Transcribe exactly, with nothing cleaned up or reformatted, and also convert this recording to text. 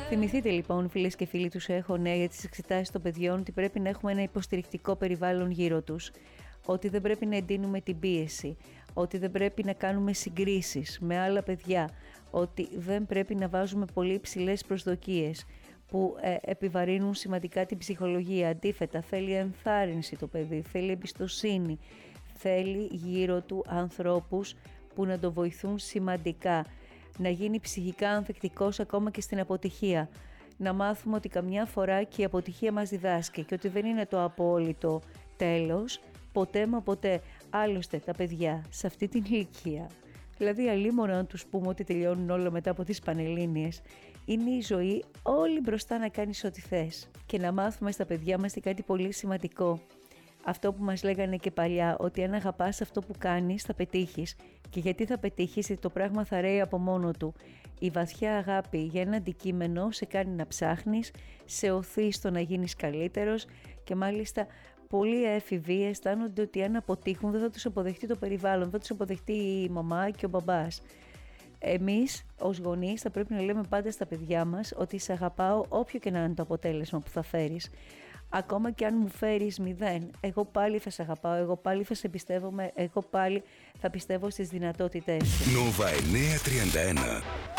Θυμηθείτε λοιπόν, φίλες και φίλοι, τους έχω νέα για τις εξετάσεις των παιδιών, ότι πρέπει να έχουμε ένα υποστηρικτικό περιβάλλον γύρω τους, ότι δεν πρέπει να εντείνουμε την πίεση, ότι δεν πρέπει να κάνουμε συγκρίσεις με άλλα παιδιά, ότι δεν πρέπει να βάζουμε πολύ υψηλές προσδοκίες που ε, επιβαρύνουν σημαντικά την ψυχολογία. Αντίθετα, θέλει ενθάρρυνση το παιδί, θέλει εμπιστοσύνη, θέλει γύρω του ανθρώπους που να το βοηθούν σημαντικά, να γίνει ψυχικά ανθεκτικός ακόμα και στην αποτυχία. Να μάθουμε ότι καμιά φορά και η αποτυχία μας διδάσκει και ότι δεν είναι το απόλυτο τέλος, ποτέ μα ποτέ. Άλλωστε τα παιδιά σε αυτή την ηλικία, δηλαδή αλίμονα να τους πούμε ότι τελειώνουν όλα μετά από τις Πανελλήνιες, είναι η ζωή όλη μπροστά να κάνεις ό,τι θες. Και να μάθουμε στα παιδιά μας κάτι πολύ σημαντικό. Αυτό που μας λέγανε και παλιά, ότι αν αγαπάς αυτό που κάνεις θα πετύχεις. Και γιατί θα πετύχεις? Γιατί το πράγμα θα ρέει από μόνο του. Η βαθιά αγάπη για ένα αντικείμενο σε κάνει να ψάχνεις, σε οθεί στο να γίνεις καλύτερος και μάλιστα πολλοί έφηβοι αισθάνονται ότι αν αποτύχουν δεν θα τους αποδεχτεί το περιβάλλον, δεν θα τους αποδεχτεί η μαμά και ο μπαμπάς. Εμείς ως γονείς θα πρέπει να λέμε πάντα στα παιδιά μας ότι σε αγαπάω όποιο και να είναι το αποτέλεσμα που θα φέρεις. Ακόμα και αν μου φέρεις μηδέν, εγώ πάλι θα σε αγαπάω, εγώ πάλι θα σε εμπιστεύομαι, εγώ πάλι θα πιστεύω στις δυνατότητές σου. Νόβα εννιακόσια τριάντα ένα.